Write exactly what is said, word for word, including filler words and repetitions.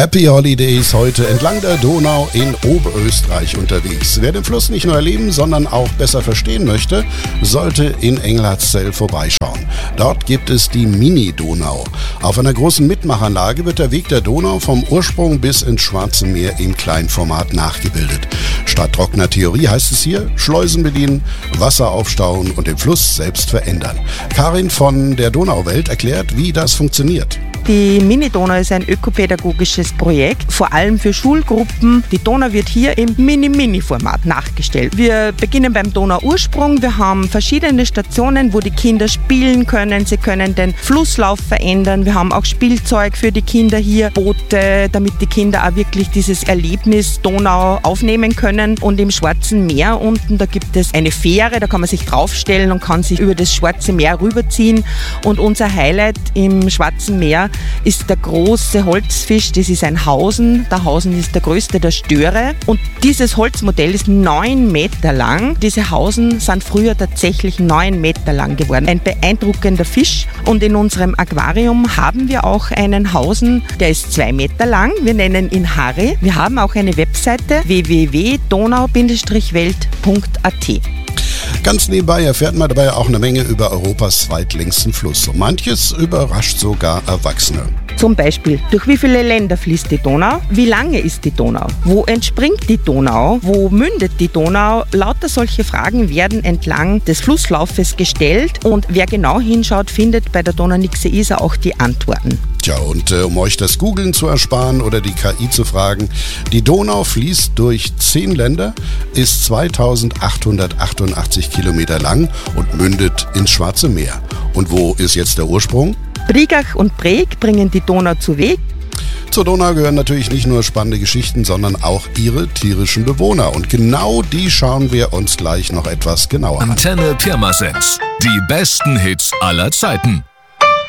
Happy Holidays heute entlang der Donau in Oberösterreich unterwegs. Wer den Fluss nicht nur erleben, sondern auch besser verstehen möchte, sollte in Engelhartszell vorbeischauen. Dort gibt es die Mini-Donau. Auf einer großen Mitmachanlage wird der Weg der Donau vom Ursprung bis ins Schwarze Meer im Kleinformat nachgebildet. Statt trockener Theorie heißt es hier, Schleusen bedienen, Wasser aufstauen und den Fluss selbst verändern. Karin von der Donauwelt erklärt, wie das funktioniert. Die Mini-Donau ist ein ökopädagogisches Projekt, vor allem für Schulgruppen. Die Donau wird hier im Mini-Mini-Format nachgestellt. Wir beginnen beim Donauursprung. Wir haben verschiedene Stationen, wo die Kinder spielen können. Sie können den Flusslauf verändern. Wir haben auch Spielzeug für die Kinder hier, Boote, damit die Kinder auch wirklich dieses Erlebnis Donau aufnehmen können. Und im Schwarzen Meer unten, da gibt es eine Fähre, da kann man sich draufstellen und kann sich über das Schwarze Meer rüberziehen. Und unser Highlight im Schwarzen Meer ist der große Holzfisch, das ist ein Hausen. Der Hausen ist der größte der Störe und dieses Holzmodell ist neun Meter lang. Diese Hausen sind früher tatsächlich neun Meter lang geworden. Ein beeindruckender Fisch und in unserem Aquarium haben wir auch einen Hausen, der ist zwei Meter lang. Wir nennen ihn Harry. Wir haben auch eine Webseite w w w punkt donau Bindestrich welt punkt a t. Ganz nebenbei erfährt man dabei auch eine Menge über Europas zweitlängsten Fluss. Und manches überrascht sogar Erwachsene. Zum Beispiel, durch wie viele Länder fließt die Donau? Wie lange ist die Donau? Wo entspringt die Donau? Wo mündet die Donau? Lauter solche Fragen werden entlang des Flusslaufes gestellt. Und wer genau hinschaut, findet bei der Donau-Nixe Isar auch die Antworten. Tja, und äh, um euch das Googlen zu ersparen oder die K I zu fragen, die Donau fließt durch zehn Länder, ist zweitausendachthundertachtundachtzig Kilometer lang und mündet ins Schwarze Meer. Und wo ist jetzt der Ursprung? Brigach und Breg bringen die Donau zu Weg. Zur Donau gehören natürlich nicht nur spannende Geschichten, sondern auch ihre tierischen Bewohner. Und genau die schauen wir uns gleich noch etwas genauer an. Antenne Pirmasens. Die besten Hits aller Zeiten.